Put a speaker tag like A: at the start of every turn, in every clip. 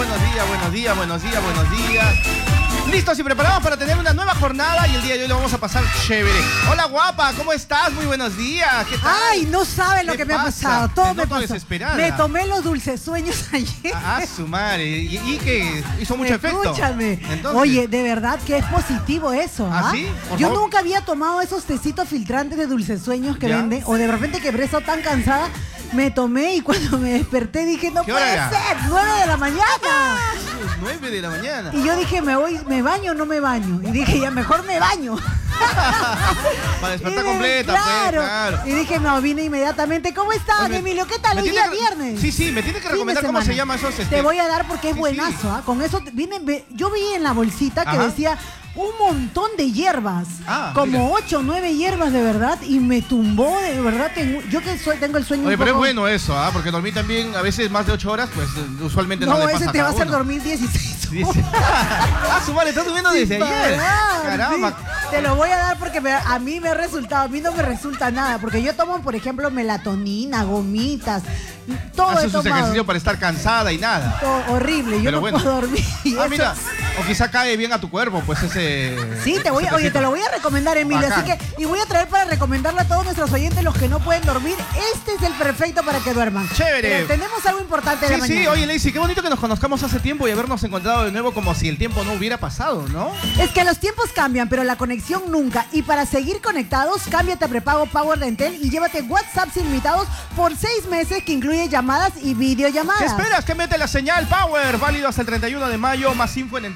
A: buenos días. Listos y preparados para tener una nueva jornada y el día de hoy lo vamos a pasar chévere. Hola guapa, ¿cómo estás? Muy buenos días. ¿Qué tal?
B: Ay, no saben lo que me ha pasado. Todo me pasó.
A: Desesperada.
B: Me tomé los dulces sueños ayer.
A: Su madre. ¿Y que hizo mucho efecto?
B: Escúchame.
A: Entonces,
B: oye, de verdad que es positivo eso.
A: ¿Ah, sí?
B: Yo nunca había tomado esos tecitos filtrantes de dulces sueños que venden. O de repente que habré estado tan cansada. Me tomé y cuando me desperté dije, no puede ser, 9 de la mañana.
A: 9 de la mañana.
B: Y yo dije, ¿me baño o no me baño? Y dije, ya mejor me baño.
A: Para despertar completa,
B: claro. Y dije, no, vine inmediatamente. ¿Cómo estás, Emilio? ¿Qué tal? Hoy día viernes.
A: Sí, me tienes que recomendar cómo se llama esos.
B: Te voy a dar porque es buenazo. Con eso yo vi en la bolsita que decía un montón de hierbas, como 8 o 9 hierbas de verdad, y me tumbó de verdad. Yo que tengo el sueño.
A: Oye, pero es bueno eso, porque dormir también a veces más de 8 horas, pues usualmente no le pasa.
B: No, ese te va a hacer dormir 16 horas.
A: Su madre, estás durmiendo desde ayer. Caramba.
B: Sí. Te lo voy a dar porque a mí me ha resultado, a mí no me resulta nada, porque yo tomo, por ejemplo, melatonina, gomitas, todo he tomado.
A: Haces ejercicio para estar cansada y nada.
B: Todo horrible, yo no puedo dormir.
A: Mira, o quizá cae bien a tu cuerpo, pues ese.
B: Sí, te lo voy a recomendar, Emilio. Así que, y voy a traer para recomendarle a todos nuestros oyentes, los que no pueden dormir, este es el perfecto para que duerman.
A: Chévere.
B: Pero tenemos algo importante de la mañana.
A: Sí, oye, Lacey, qué bonito que nos conozcamos hace tiempo y habernos encontrado de nuevo como si el tiempo no hubiera pasado, ¿no?
B: Es que los tiempos cambian, pero la conexión nunca. Y para seguir conectados, cámbiate a prepago Power de Entel y llévate WhatsApp ilimitados por 6 meses que incluye llamadas y videollamadas.
A: ¿Qué esperas? Que mete la señal Power, válido hasta el 31 de mayo, más info en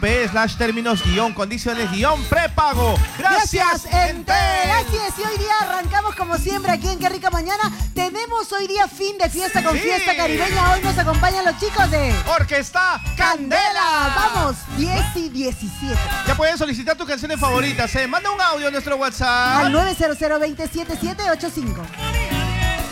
A: entel.pe/términos-condiciones-prepago. Gracias, Entel.
B: Gracias, y hoy día arrancamos como siempre aquí en Qué Rica Mañana. Tenemos hoy día fin de fiesta con fiesta caribeña. Hoy nos acompañan los chicos de
A: Orquesta Candela.
B: Vamos, 10 y 17.
A: Ya pueden solicitar tus canciones favoritas. Manda un audio a nuestro WhatsApp
B: al 900-277-785.